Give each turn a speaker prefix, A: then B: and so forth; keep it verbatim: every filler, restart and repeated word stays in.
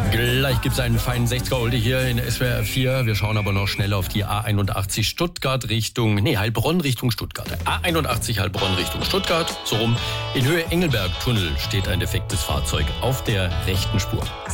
A: Gleich gibt es einen feinen sechziger-Oldie hier in S W R vier. Wir schauen aber noch schnell auf die A einundachtzig Stuttgart Richtung, nee, Heilbronn Richtung Stuttgart. A einundachtzig Heilbronn Richtung Stuttgart. So rum. In Höhe Engelberg-Tunnel steht ein defektes Fahrzeug auf der rechten Spur.